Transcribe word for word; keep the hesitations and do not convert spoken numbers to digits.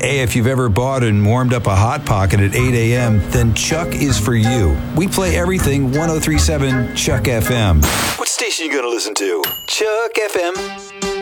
Hey, if you've ever bought and warmed up a Hot Pocket at eight a.m., then Chuck is for you. We play everything one oh three point seven Chuck F M. What station you going to listen to? Chuck F M.